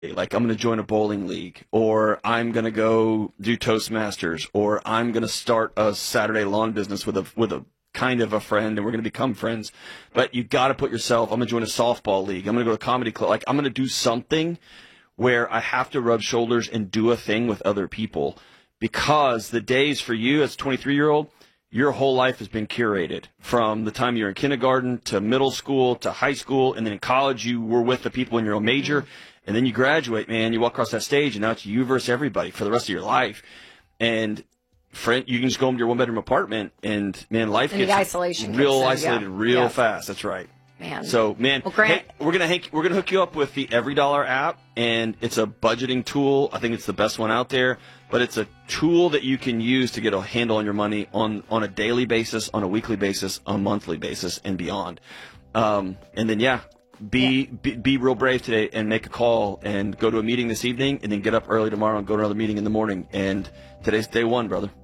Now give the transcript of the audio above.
like I'm going to join a bowling league, or I'm going to go do Toastmasters, or I'm going to start a Saturday lawn business with a kind of a friend, and we're going to become friends. But you got to put yourself. I'm going to join a softball league. I'm going to go to a comedy club. Like I'm going to do something where I have to rub shoulders and do a thing with other people, because the days for you as a 23-year-old, your whole life has been curated from the time you're in kindergarten to middle school to high school, and then in college you were with the people in your own major. And then you graduate, man, you walk across that stage, and now it's you versus everybody for the rest of your life. And friend, you can just go home to your one-bedroom apartment, and, man, life gets isolation real kicks in, isolated real fast. That's right. Man. So, man, well, Grant, hey, we're gonna hook you up with the EveryDollar app, and it's a budgeting tool. I think it's the best one out there, but it's a tool that you can use to get a handle on your money on a daily basis, on a weekly basis, on a monthly basis, and beyond. And then, be real brave today and make a call and go to a meeting this evening, and then get up early tomorrow and go to another meeting in the morning. And today's day one, brother.